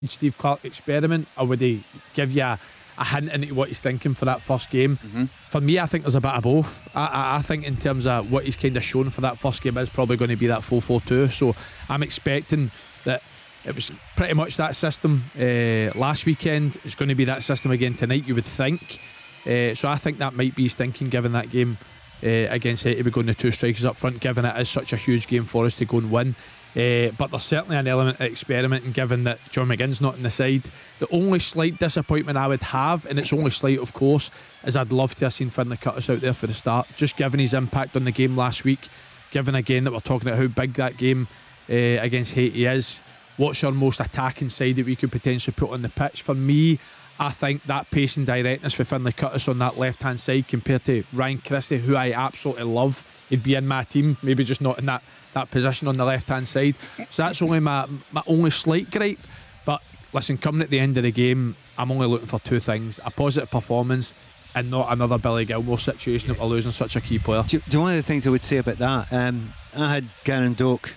Steve Clarke experiment, or would he give you a hint into what he's thinking for that first game? For me, I think there's a bit of both. I think in terms of what he's kind of shown for that first game is probably going to be that 4-4-2. So I'm expecting that it was pretty much that system last weekend. It's going to be that system again tonight, you would think. So I think that might be his thinking, given that game against Haiti, we're going the 2 strikers up front, given it is such a huge game for us to go and win. But there's certainly an element of experimenting, given that John McGinn's not in the side. The only slight disappointment I would have, and it's only slight of course, is I'd love to have seen Finlay Curtis out there for the start, just given his impact on the game last week, given again that we're talking about how big that game against Haiti is. What's our most attacking side that we could potentially put on the pitch? For me, I think that pace and directness for Finlay Curtis on that left hand side compared to Ryan Christie, who I absolutely love, he'd be in my team, maybe just not in that position on the left hand side. So that's only my only slight gripe. But listen, coming at the end of the game, I'm only looking for 2 things: a positive performance and not another Billy Gilmour situation that we're losing such a key player. Do you know one of the things I would say about that? I had Garen Doak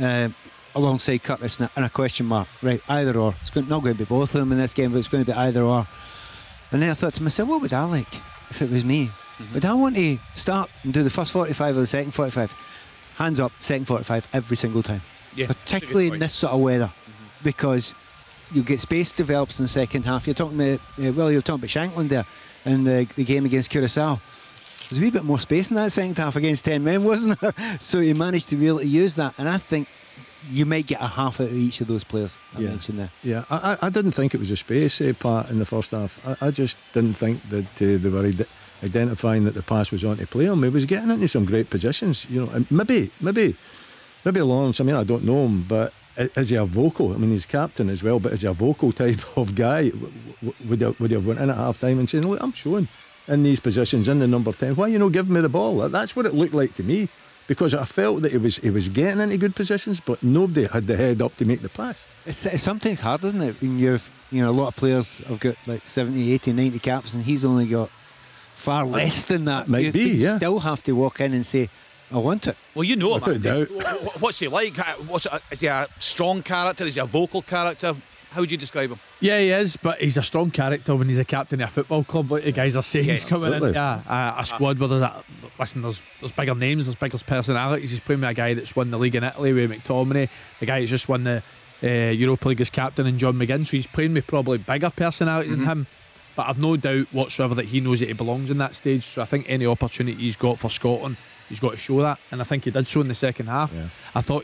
alongside Curtis and a question mark, right? Either or. It's not going to be both of them in this game, but it's going to be either or. And then I thought to myself, what would I like if it was me? Would I want to start and do the first 45 or the second 45? Hands up, second 45 every single time. Yeah, particularly in this sort of weather, because you get space develops in the second half. You're talking about you're talking about Shankland there in the game against Curacao. There's a wee bit more space in that second half against 10 men, wasn't there? So you managed to be able to use that, and I think you might get a half out of each of those players I mentioned there. Yeah, I didn't think it was a space part in the first half. I just didn't think that they were identifying that the pass was on to play him. He was getting into some great positions, you know. And maybe Lawrence, I mean, I don't know him, but is he a vocal? I mean, he's captain as well, but is he a vocal type of guy? Would he have went in at half time and saying, look, I'm showing in these positions in the number 10, why you not giving me the ball? That's what it looked like to me, because I felt that he was getting into good positions, but nobody had the head up to make the pass. It's sometimes hard, isn't it, when a lot of players have got like 70, 80, 90 caps and he's only got far less than that. You still have to walk in and say, I want it. Well, you know him. What's he like? Is he a strong character? Is he a vocal character? How would you describe him? Yeah, he is, but he's a strong character when he's a captain of a football club, like the guys are saying. He's coming in a squad where there's bigger names, there's bigger personalities. He's playing with a guy that's won the league in Italy with McTominay, the guy who's just won the Europa League as captain, and John McGinn. So he's playing with probably bigger personalities than him. But I've no doubt whatsoever that he knows that he belongs in that stage. So I think any opportunity he's got for Scotland, he's got to show that, and I think he did so in the second half. I thought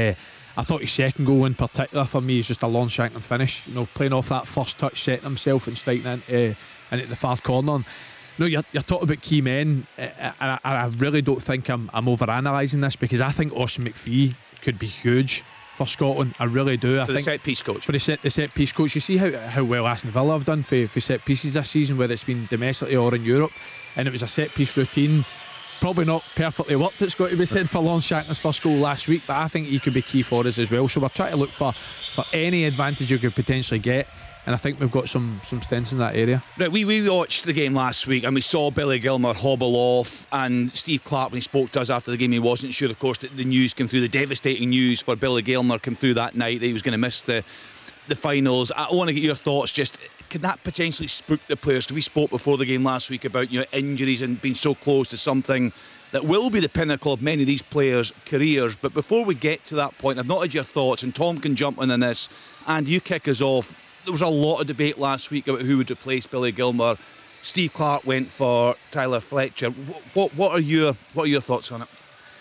his second goal in particular for me is just a long Shankland finish. You know, playing off that first touch, setting himself and striking into the far corner. No, you're talking about key men, and I really don't think I'm over-analysing this, because I think Austin McPhee could be huge for Scotland. I really do. For the set piece coach. For the set piece coach. You see how well Aston Villa have done for set pieces this season, whether it's been domestically or in Europe, and it was a set piece routine. Probably not perfectly worked, it's got to be said, for Lawrence Shankland's first goal last week, but I think he could be key for us as well. So we're trying to look for any advantage you could potentially get, and I think we've got some strengths in that area. Right, we watched the game last week and we saw Billy Gilmour hobble off, and Steve Clarke, when he spoke to us after the game, he wasn't sure, of course, that the news came through, the devastating news for Billy Gilmour came through that night that he was going to miss the finals. I want to get your thoughts. Just, can that potentially spook the players? Because we spoke before the game last week about injuries and being so close to something that will be the pinnacle of many of these players' careers. But before we get to that point, I've not had your thoughts, and Tom can jump in on this, and you kick us off. There was a lot of debate last week about who would replace Billy Gilmour. Steve Clarke went for Tyler Fletcher. What are your thoughts on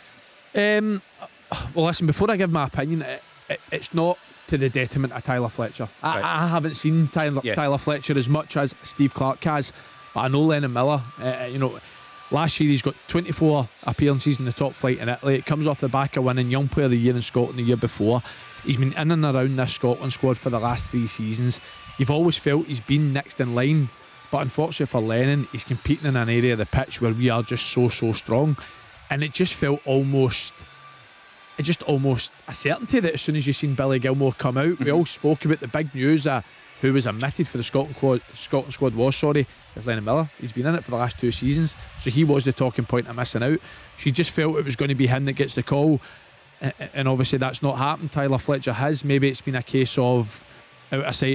it? Well, listen, before I give my opinion, it's not to the detriment of Tyler Fletcher. Right. I haven't seen Tyler Fletcher as much as Steve Clarke has, but I know Lennon Miller. Last year he's got 24 appearances in the top flight in Italy. It comes off the back of winning Young Player of the Year in Scotland the year before. He's been in and around this Scotland squad for the last 3 seasons. You've always felt he's been next in line, but unfortunately for Lennon, he's competing in an area of the pitch where we are just so strong, and it just felt almost a certainty that as soon as you seen Billy Gilmour come out, we all spoke about the big news who was omitted for the Scotland squad was Lennon Miller. He's been in it for the last 2 seasons, so he was the talking point of missing out. She just felt it was going to be him that gets the call, and obviously that's not happened. Tyler Fletcher has. Maybe it's been a case of out of sight,